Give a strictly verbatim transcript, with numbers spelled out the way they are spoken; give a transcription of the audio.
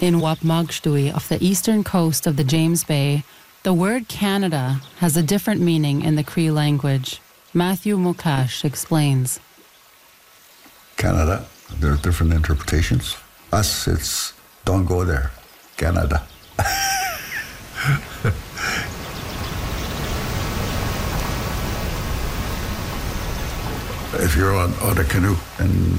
In Wapmagshtui off the eastern coast of the James Bay, the word Canada has a different meaning in the Cree language. Matthew Mukash explains. Canada, there are different interpretations. Us, it's don't go there, Canada. If you're on, on a canoe and